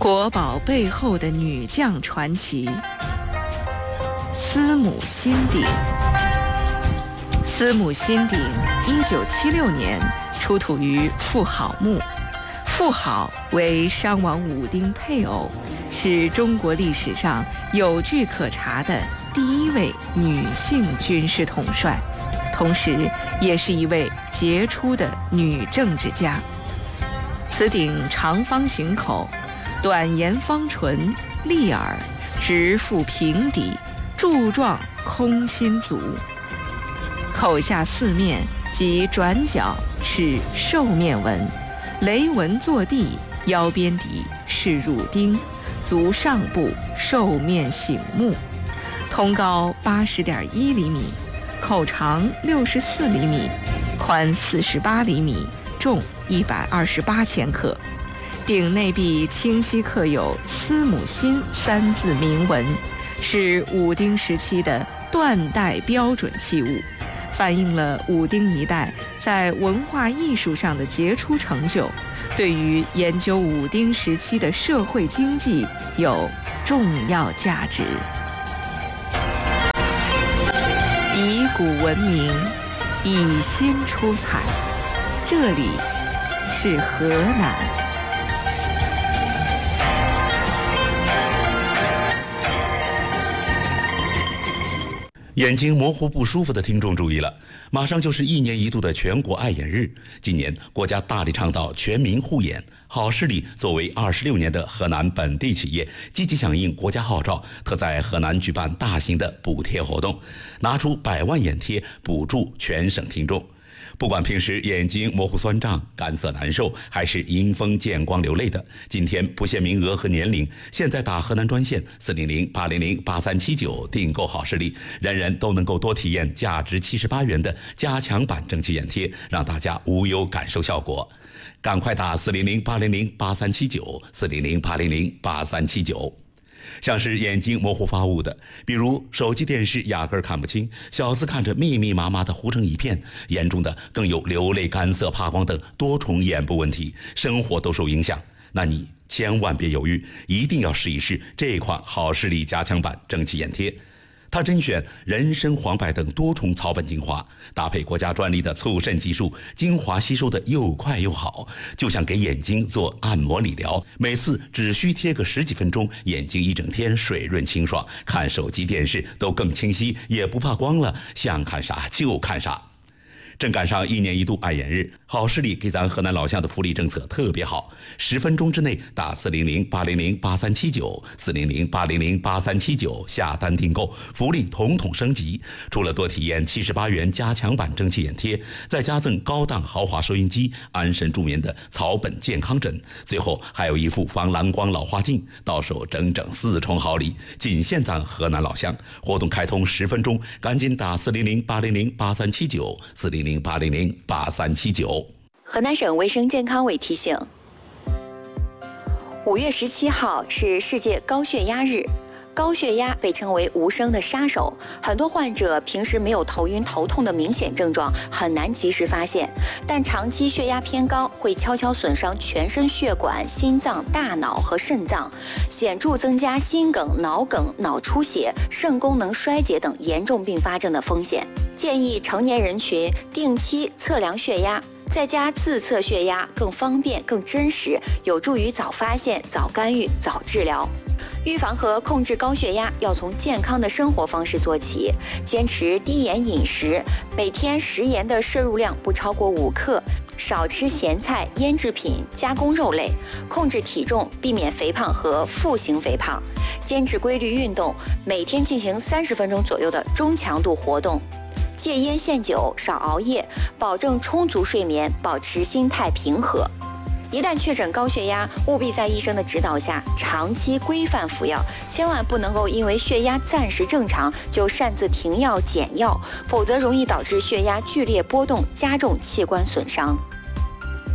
国宝背后的女将传奇。司母辛鼎。司母辛鼎1976年出土于妇好墓。妇好为商王武丁配偶，是中国历史上有据可查的第一位女性军事统帅，同时也是一位杰出的女政治家。此鼎长方形口，短沿方唇，立耳，直腹平底，柱状空心足。口下四面及转角是兽面纹，雷纹坐地，腰边底是乳钉，足上部兽面醒目。通高80.1厘米，口长64厘米，宽48厘米，重128千克。鼎内壁清晰刻有司母辛3字铭文，是武丁时期的断代标准器物，反映了武丁一代在文化艺术上的杰出成就，对于研究武丁时期的社会经济有重要价值。以古闻名，以新出彩，这里是河南。 眼睛模糊不舒服的听众注意了，马上就是1年1度的全国爱眼日。今年国家大力倡导全民护眼，好视力作为26年的河南本地企业，积极响应国家号召，特在河南举办大型的补贴活动，拿出100万眼贴补助全省听众。不管平时眼睛模糊酸胀、干涩难受，还是迎风见光流泪的，今天不限名额和年龄，现在打河南专线400-800-8379订购好视力，人人都能够多体验价值78元的加强版蒸汽眼贴，让大家无忧感受效果。赶快打400-800-8379，400-800-8379。像是眼睛模糊发雾的，比如手机电视压根看不清，小字看着密密麻麻的糊成一片，严重的更有流泪、干涩、怕光等多重眼部问题，生活都受影响。那你千万别犹豫，一定要试一试这款好视力加强版蒸汽眼贴。它甄选人参、黄柏等多重草本精华，搭配国家专利的促渗技术，精华吸收的又快又好，就像给眼睛做按摩理疗，每次只需贴个10几分钟，眼睛一整天水润清爽，看手机电视都更清晰，也不怕光了，想看啥就看啥。正赶上1年1度爱眼日，好视力给咱河南老乡的福利政策特别好，10分钟之内打400-800-8379 400-800-8379下单订购，福利统统升级。除了多体验78元加强版蒸汽眼贴，再加赠高档豪华收音机、安神助眠的草本健康枕，最后还有一副防蓝光老花镜，到手整整4重好礼，仅限咱河南老乡。活动开通10分钟，赶紧打400-800-8379 400-800-8379。 河南省卫生健康委提醒，5月17号是世界高血压日。高血压被称为无声的杀手，很多患者平时没有头晕头痛的明显症状，很难及时发现，但长期血压偏高会悄悄损伤全身血管、心脏、大脑和肾脏，显著增加心梗、脑梗、脑出血、肾功能衰竭等严重并发症的风险。建议成年人群定期测量血压，在家自测血压更方便、更真实，有助于早发现、早干预、早治疗。预防和控制高血压要从健康的生活方式做起，坚持低盐饮食，每天食盐的摄入量不超过5克，少吃咸菜、腌制品、加工肉类，控制体重，避免肥胖和负型肥胖，坚持规律运动，每天进行30分钟左右的中强度活动，戒烟限酒，少熬夜，保证充足睡眠，保持心态平和。一旦确诊高血压，务必在医生的指导下长期规范服药，千万不能够因为血压暂时正常就擅自停药减药，否则容易导致血压剧烈波动，加重器官损伤。